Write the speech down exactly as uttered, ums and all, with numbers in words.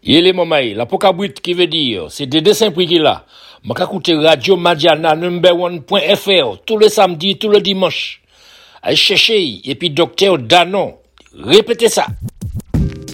Il est momai, la pokabrit qui veut dire, c'est des dessins prix qu'il a. M'a écouter Radio Madiana number one point F R tous les samedis, tous les dimanches. Allez chercher, et puis docteur Danon. Répétez ça.